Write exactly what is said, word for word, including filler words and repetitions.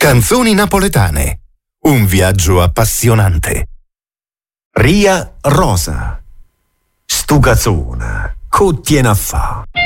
Canzoni napoletane. Un viaggio appassionante. Ria Rosa. Stu cazzone, che tiene a fa?